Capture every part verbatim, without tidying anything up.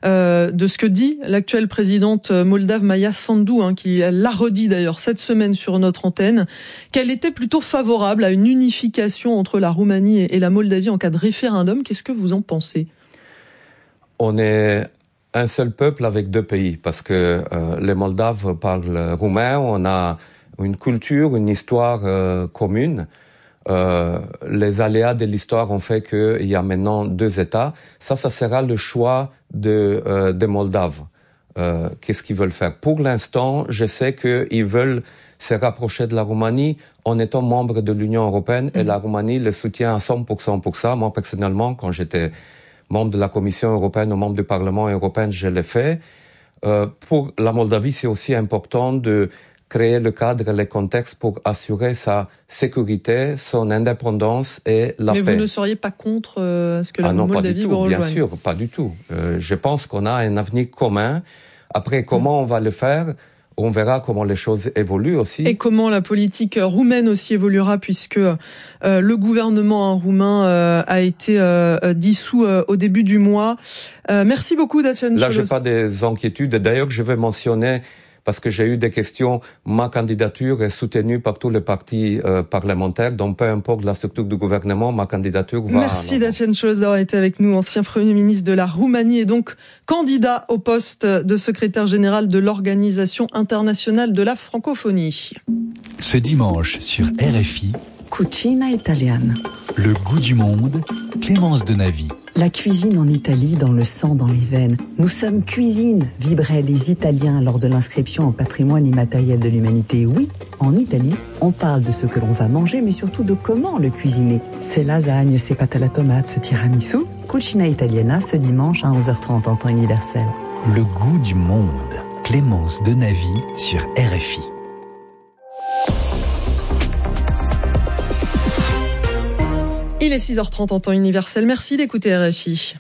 euh, de ce que dit l'actuelle présidente moldave Maia Sandu, hein, qui l'a redit d'ailleurs cette semaine sur notre antenne, qu'elle était plutôt favorable à une unification entre la Roumanie et la Moldavie en cas de référendum. Qu'est-ce que vous en pensez ? On est un seul peuple avec deux pays, parce que euh, les Moldaves parlent roumain, on a une culture, une histoire euh, commune. Euh, les aléas de l'histoire ont fait qu'il y a maintenant deux États. Ça, ça sera le choix de, euh, des Moldaves. Euh, qu'est-ce qu'ils veulent faire? Pour l'instant, je sais qu'ils veulent se rapprocher de la Roumanie en étant membre de l'Union européenne, mmh. et la Roumanie le soutient à cent pour cent pour ça. Moi, personnellement, quand j'étais membre de la Commission européenne ou membre du Parlement européen, je l'ai fait. Euh, pour la Moldavie, c'est aussi important de créer le cadre et le contexte pour assurer sa sécurité, son indépendance et la Mais paix. Mais vous ne seriez pas contre euh, ce que la ah non, Moldavie vous rejoigne? Bien sûr, pas du tout. Euh, je pense qu'on a un avenir commun. Après, comment mmh. on va le faire? On verra comment les choses évoluent aussi. Et comment la politique roumaine aussi évoluera, puisque euh, le gouvernement hein, roumain euh, a été euh, dissous euh, au début du mois. Euh, merci beaucoup, Dacian Là, Ciolos. je n'ai pas des inquiétudes. D'ailleurs, je vais mentionner, parce que j'ai eu des questions, ma candidature est soutenue par tous les partis euh, parlementaires, donc peu importe la structure du gouvernement, ma candidature va... Merci Dacian Ciolos d'avoir été avec nous, ancien Premier ministre de la Roumanie et donc candidat au poste de secrétaire général de l'Organisation internationale de la francophonie. Ce dimanche sur R F I, Cucina italiana. Le goût du monde, Clémence Denavi. La cuisine en Italie dans le sang, dans les veines. Nous sommes cuisine, vibraient les Italiens lors de l'inscription en patrimoine immatériel de l'humanité. Oui, en Italie, on parle de ce que l'on va manger, mais surtout de comment le cuisiner. Ces lasagnes, ces pâtes à la tomate, ce tiramisu. Cucina italiana ce dimanche à onze heures trente en temps universel. Le goût du monde, Clémence Denavi sur R F I. Il est six heures trente en temps universel. Merci d'écouter R F I.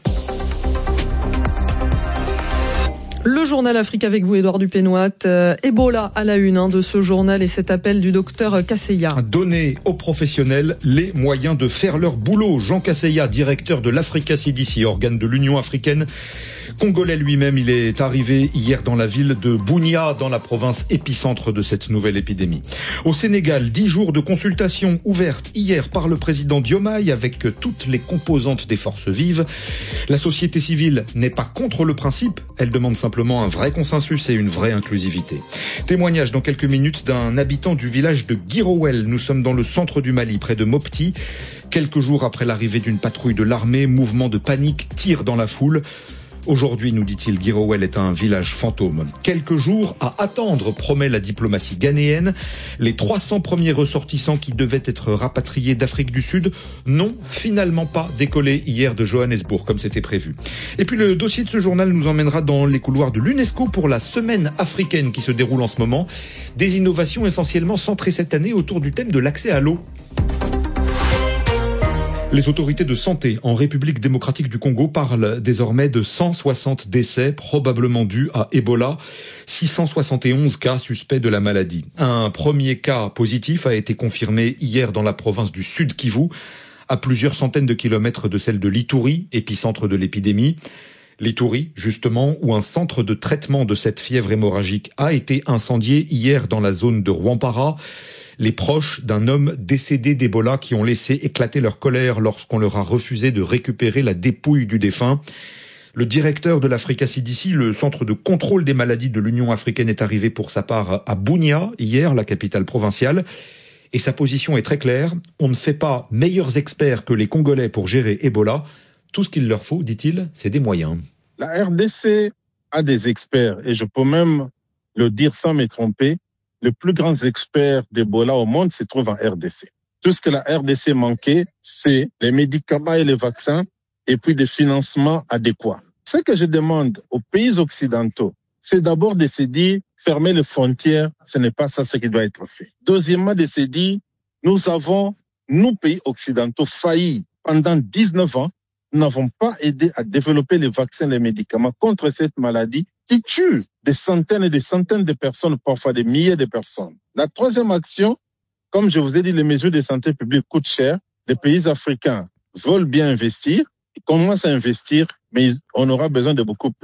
Le journal Afrique avec vous, Édouard Dupénoit. Euh, Ebola à la une hein, de ce journal et cet appel du docteur Kasseya. Donner aux professionnels les moyens de faire leur boulot. Jean Kasseya, directeur de l'Africa C D C, organe de l'Union africaine. Congolais lui-même, il est arrivé hier dans la ville de Bunia, dans la province épicentre de cette nouvelle épidémie. Au Sénégal, dix jours de consultation ouvertes hier par le président Diomaye avec toutes les composantes des forces vives. La société civile n'est pas contre le principe, elle demande simplement un vrai consensus et une vraie inclusivité. Témoignage dans quelques minutes d'un habitant du village de Guirowel. Nous sommes dans le centre du Mali, près de Mopti. Quelques jours après l'arrivée d'une patrouille de l'armée, mouvement de panique, tir dans la foule. Aujourd'hui, nous dit-il, Guirowel est un village fantôme. Quelques jours à attendre, promet la diplomatie ghanéenne. Les trois cents premiers ressortissants qui devaient être rapatriés d'Afrique du Sud n'ont finalement pas décollé hier de Johannesburg, comme c'était prévu. Et puis le dossier de ce journal nous emmènera dans les couloirs de l'UNESCO pour la semaine africaine qui se déroule en ce moment. Des innovations essentiellement centrées cette année autour du thème de l'accès à l'eau. Les autorités de santé en République démocratique du Congo parlent désormais de cent soixante décès probablement dus à Ebola, six cent soixante et onze cas suspects de la maladie. Un premier cas positif a été confirmé hier dans la province du Sud Kivu, à plusieurs centaines de kilomètres de celle de l'Ituri, épicentre de l'épidémie. L'Ituri, justement, où un centre de traitement de cette fièvre hémorragique a été incendié hier dans la zone de Rwampara. Les proches d'un homme décédé d'Ebola qui ont laissé éclater leur colère lorsqu'on leur a refusé de récupérer la dépouille du défunt. Le directeur de l'Africa C D C, le centre de contrôle des maladies de l'Union africaine, est arrivé pour sa part à Bunia, hier, la capitale provinciale. Et sa position est très claire. On ne fait pas meilleurs experts que les Congolais pour gérer Ebola. Tout ce qu'il leur faut, dit-il, c'est des moyens. La R D C a des experts, et je peux même le dire sans me tromper. Les plus grands experts d'Ebola au monde se trouvent en R D C. Tout ce que la R D C manquait, c'est les médicaments et les vaccins, et puis des financements adéquats. Ce que je demande aux pays occidentaux, c'est d'abord de se dire, fermer les frontières, ce n'est pas ça ce qui doit être fait. Deuxièmement, de se dire, nous avons, nous pays occidentaux, failli pendant dix-neuf ans, nous n'avons pas aidé à développer les vaccins et les médicaments contre cette maladie qui tue des centaines et des centaines de personnes, parfois des milliers de personnes. La troisième action, comme je vous ai dit, les mesures de santé publique coûtent cher. Les pays africains veulent bien investir, ils commencent à investir, mais on aura besoin de beaucoup plus.